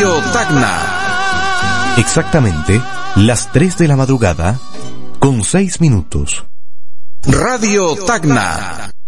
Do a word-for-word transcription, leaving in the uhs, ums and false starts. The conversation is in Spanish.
Radio Tacna. Exactamente las tres de la madrugada con seis minutos. Radio Tacna.